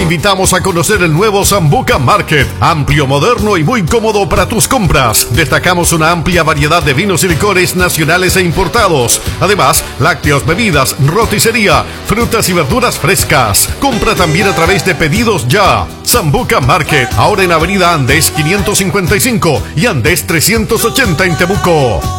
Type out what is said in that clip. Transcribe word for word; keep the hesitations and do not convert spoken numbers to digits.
invitamos a conocer el nuevo Sambuca Market, amplio, moderno y muy cómodo para tus compras. Destacamos una amplia variedad de vinos y licores nacionales e importados. Además, lácteos, bebidas, roticería, frutas y verduras frescas. Compra también a través de Pedidos Ya. Sambuca Market, ahora en Avenida Andes quinientos cincuenta y cinco y Andes trescientos ochenta en Temuco.